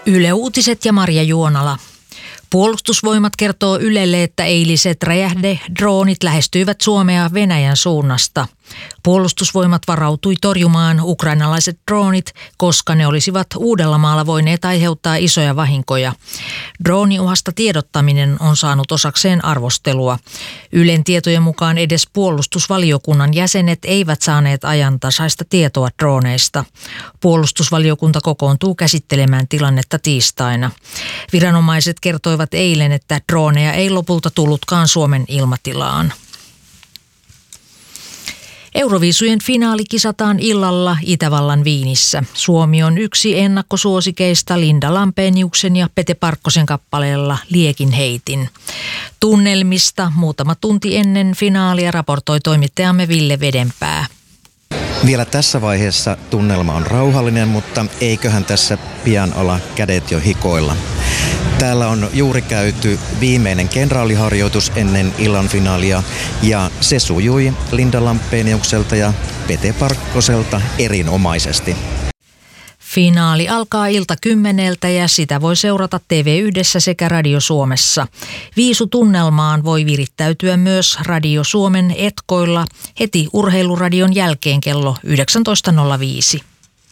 Yle Uutiset ja Marja Juonala. Puolustusvoimat kertoo Ylelle, että eiliset räjähdedroonit lähestyivät Suomea Venäjän suunnasta. Puolustusvoimat varautui torjumaan ukrainalaiset droonit, koska ne olisivat Uudellamaalla voineet aiheuttaa isoja vahinkoja. Drooniuhasta tiedottaminen on saanut osakseen arvostelua. Ylen tietojen mukaan edes puolustusvaliokunnan jäsenet eivät saaneet ajantasaista tietoa drooneista. Puolustusvaliokunta kokoontuu käsittelemään tilannetta tiistaina. Viranomaiset kertoivat eilen, että drooneja ei lopulta tullutkaan Suomen ilmatilaan. Euroviisujen finaali kisataan illalla Itävallan Viinissä. Suomi on yksi ennakkosuosikeista Linda Lampeniuksen ja Pete Parkkosen kappaleella Liekin heitin. Tunnelmista muutama tunti ennen finaalia raportoi toimittajamme Ville Vedenpää. Vielä tässä vaiheessa tunnelma on rauhallinen, mutta eiköhän tässä pian olla kädet jo hikoilla. Täällä on juuri käyty viimeinen kenraaliharjoitus ennen illan finaalia ja se sujui Linda Lampeniukselta ja Pete Parkkoselta erinomaisesti. Finaali alkaa ilta 10 ja sitä voi seurata TV1 sekä Radio Suomessa. Viisutunnelmaan voi virittäytyä myös Radio Suomen etkoilla heti urheiluradion jälkeen kello 19.05.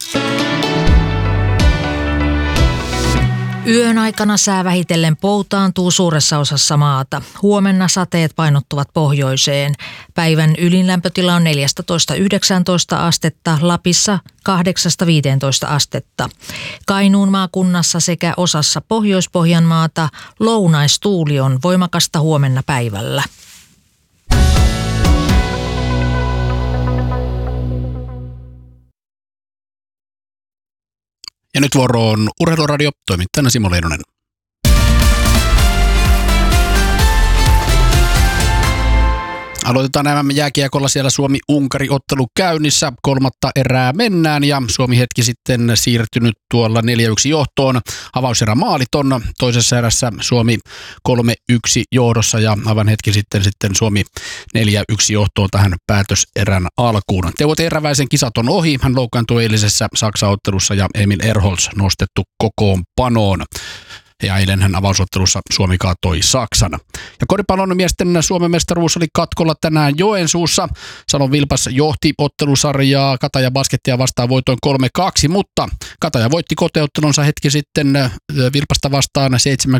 Yön aikana sää vähitellen poutaantuu suuressa osassa maata. Huomenna sateet painottuvat pohjoiseen. Päivän ylinlämpötila on 14–19 astetta, Lapissa 8–15 astetta. Kainuun maakunnassa sekä osassa Pohjois-Pohjanmaata lounaistuuli on voimakasta huomenna päivällä. Ja nyt vuoroon Urheiluradio, toimittajana Simo Leinonen. Aloitetaan nämä jääkiekolla siellä Suomi-Unkari-ottelu käynnissä. 3. erää mennään ja Suomi hetki sitten siirtynyt tuolla 4-1 johtoon. Avauserä maaliton. Toisessa erässä Suomi 3-1 johdossa ja aivan hetki sitten Suomi 4-1 johtoon tähän päätöserän alkuun. Teuvo Terväisen kisat on ohi. Hän loukkaantui eilisessä Saksa-ottelussa ja Emil Erholz nostettu kokoonpanoon. Ja eilenhän avausottelussa Suomi kaatoi Saksan. Ja koripallon miesten Suomen mestaruus oli katkolla tänään Joensuussa. Salon Vilpas johti ottelusarjaa Kataja Baskettia vastaan voitoin 3-2, mutta Kataja voitti kotiottelunsa hetki sitten Vilpasta vastaan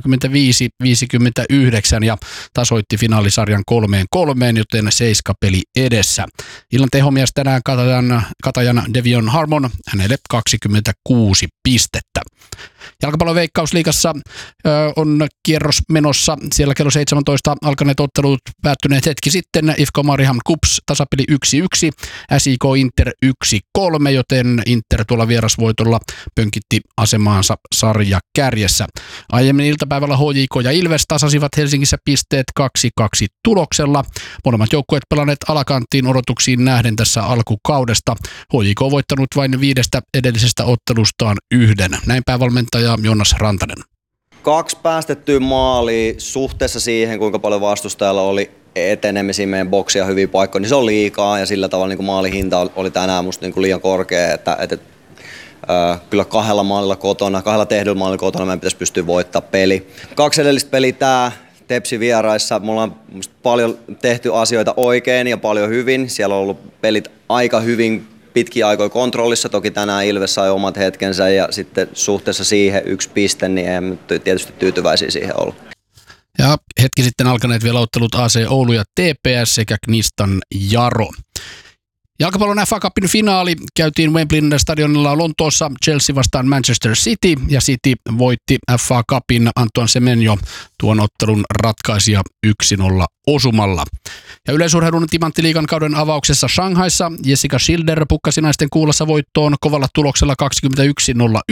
75-59 ja tasoitti finaalisarjan 3-3, joten 7 peli edessä. Illan tehomies tänään Katajan Devion Harmon, hänelle 26 pistettä. Jalkapallon Veikkausliigassa on kierros menossa. Siellä kello 17 alkaneet ottelut päättyneet hetki sitten. IFK Mariehamn KuPS tasapeli 1-1, SIK Inter 1-3, joten Inter tuolla vierasvoitolla pönkitti asemaansa sarjakärjessä. Aiemmin iltapäivällä HJK ja Ilves tasasivat Helsingissä pisteet 2-2 tuloksella. Molemmat joukkueet pelanneet alakanttiin odotuksiin nähden tässä alkukaudesta. HJK on voittanut vain 5 edellisestä ottelustaan 1. Näin päävalmentaja Jonas Rantanen. 2 päästettyä maalia suhteessa siihen, kuinka paljon vastustajalla oli etenemisiä meidän boksia hyviä paikkoja, niin se on liikaa ja sillä tavalla niin maalihinta oli tänään musta niin liian korkea, että kyllä 2 maalilla kotona, 2 tehdyllä maalilla kotona meidän pitäisi pystyä voittamaan peli. 2 edellistä peliä tää Tepsi vieraissa, me ollaan paljon tehty asioita oikein ja paljon hyvin, siellä on ollut pelit aika hyvin pitkiä aikoja kontrollissa, toki tänään Ilves sai omat hetkensä ja sitten suhteessa siihen 1 piste, niin emme tietysti tyytyväisiä siihen olla. Ja hetki sitten alkaneet vielä ottelut AC Oulu ja TPS sekä Knistan Jaro. Jalkapallon FA Cupin finaali käytiin Wembleyn stadionilla Lontoossa, Chelsea vastaan Manchester City ja City voitti FA Cupin Antoine Semenyo tuon ottelun ratkaisija 1-0 osumalla. Ja yleisurheilun Timanttiliigan kauden avauksessa Shanghaissa Jessica Schilder pukkasi naisten kuulassa voittoon kovalla tuloksella 21-01.